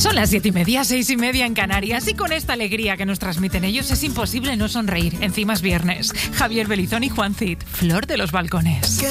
Son las 7:30, 6:30 en Canarias y con esta alegría que nos transmiten ellos es imposible no sonreír. Encima es viernes. Javier Belizón y Juan Cid, Flor de los Balcones.